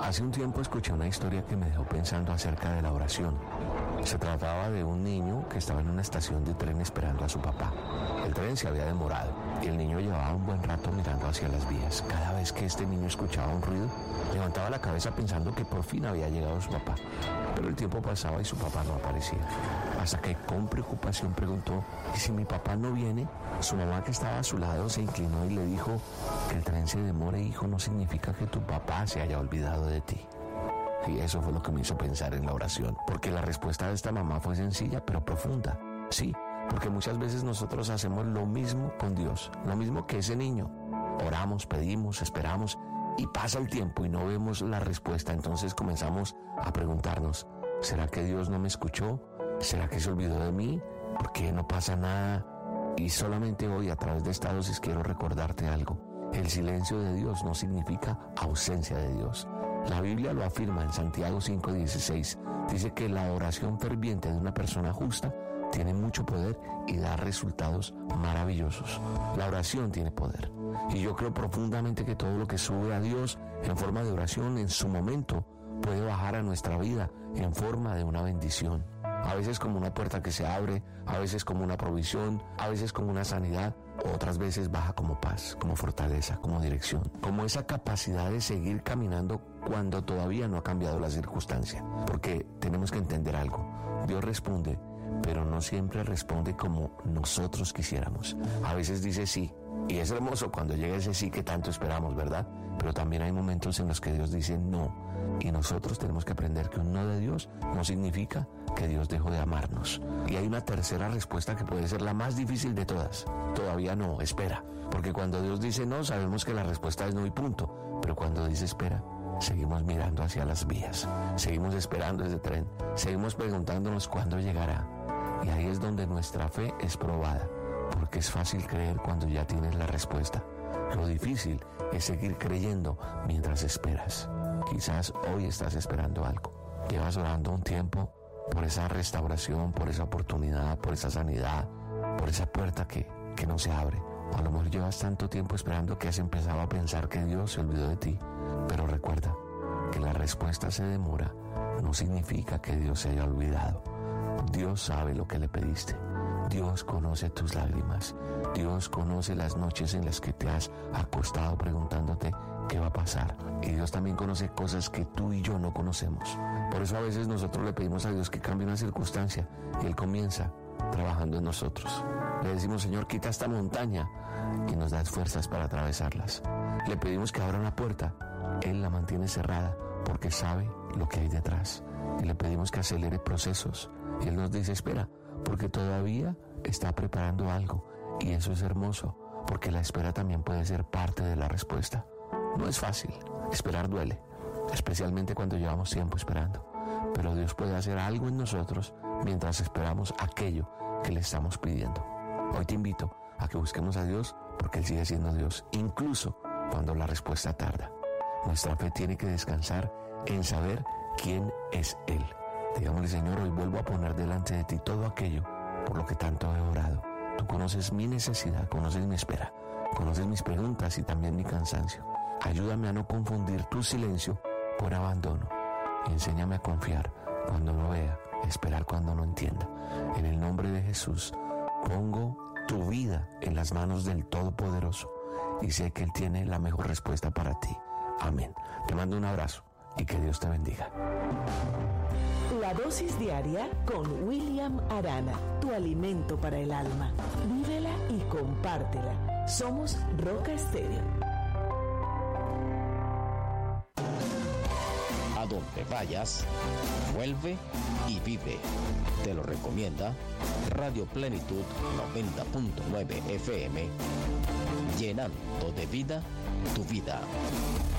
Hace un tiempo escuché una historia que me dejó pensando acerca de la oración. Se trataba de un niño que estaba en una estación de tren esperando a su papá. El tren se había demorado y el niño llevaba un buen rato mirando hacia las vías. Cada vez que este niño escuchaba un ruido, levantaba la cabeza pensando que por fin había llegado su papá. Pero el tiempo pasaba y su papá no aparecía. Hasta que con preocupación preguntó: ¿y si mi papá no viene? Su mamá, que estaba a su lado, se inclinó y le dijo: que el tren se demore, hijo, no significa que tu papá se haya olvidado de ti. Y eso fue lo que me hizo pensar en la oración, porque la respuesta de esta mamá fue sencilla pero profunda. Sí, porque muchas veces nosotros hacemos lo mismo con Dios, lo mismo que ese niño. Oramos, pedimos, esperamos y pasa el tiempo y no vemos la respuesta. Entonces comenzamos a preguntarnos: ¿será que Dios no me escuchó? ¿Será que se olvidó de mí? ¿Por qué no pasa nada? Y solamente hoy, a través de esta dosis, quiero recordarte algo. El silencio de Dios no significa ausencia de Dios. La Biblia lo afirma en Santiago 5:16. Dice que la oración ferviente de una persona justa tiene mucho poder y da resultados maravillosos. La oración tiene poder. Y yo creo profundamente que todo lo que sube a Dios en forma de oración en su momento puede bajar a nuestra vida en forma de una bendición. A veces como una puerta que se abre, a veces como una provisión, a veces como una sanidad, otras veces baja como paz, como fortaleza, como dirección, como esa capacidad de seguir caminando cuando todavía no ha cambiado la circunstancia. Porque tenemos que entender algo: Dios responde, pero no siempre responde como nosotros quisiéramos. A veces dice sí, y es hermoso cuando llega ese sí que tanto esperamos, ¿verdad? Pero también hay momentos en los que Dios dice no, y nosotros tenemos que aprender que un no de Dios no significa que Dios dejó de amarnos. Y hay una tercera respuesta que puede ser la más difícil de todas: todavía no, espera. Porque cuando Dios dice no, sabemos que la respuesta es no y punto. Pero cuando dice espera, seguimos mirando hacia las vías, seguimos esperando ese tren, seguimos preguntándonos cuándo llegará. Y ahí es donde nuestra fe es probada, porque es fácil creer cuando ya tienes la respuesta. Lo difícil es seguir creyendo mientras esperas. Quizás hoy estás esperando algo. Llevas orando un tiempo por esa restauración, por esa oportunidad, por esa sanidad, por esa puerta que no se abre. O a lo mejor llevas tanto tiempo esperando que has empezado a pensar que Dios se olvidó de ti. Pero recuerda que la respuesta se demora, no significa que Dios se haya olvidado. Dios sabe lo que le pediste. Dios conoce tus lágrimas. Dios conoce las noches en las que te has acostado preguntándote qué va a pasar. Y Dios también conoce cosas que tú y yo no conocemos. Por eso a veces nosotros le pedimos a Dios que cambie una circunstancia y Él comienza trabajando en nosotros. Le decimos: Señor, quita esta montaña, y nos das fuerzas para atravesarlas. Le pedimos que abra una puerta, Él la mantiene cerrada porque sabe lo que hay detrás. Y le pedimos que acelere procesos, y Él nos dice: espera, porque todavía está preparando algo. Y eso es hermoso, porque la espera también puede ser parte de la respuesta. No es fácil, esperar duele, especialmente cuando llevamos tiempo esperando. Pero Dios puede hacer algo en nosotros mientras esperamos aquello que le estamos pidiendo. Hoy te invito a que busquemos a Dios, porque Él sigue siendo Dios, incluso cuando la respuesta tarda. Nuestra fe tiene que descansar en saber quién es Él. Digámosle: Señor, hoy vuelvo a poner delante de ti todo aquello por lo que tanto he orado. Tú conoces mi necesidad, conoces mi espera, conoces mis preguntas y también mi cansancio. Ayúdame a no confundir tu silencio por abandono. Y enséñame a confiar cuando no vea, a esperar cuando no entienda. En el nombre de Jesús, pongo tu vida en las manos del Todopoderoso y sé que Él tiene la mejor respuesta para ti. Amén. Te mando un abrazo y que Dios te bendiga. La dosis diaria con William Arana, tu alimento para el alma. Vívela y compártela. Somos Roca Estéreo. A donde vayas, vuelve y vive. Te lo recomienda Radio Plenitud 90.9 FM, llenando de vida tu vida.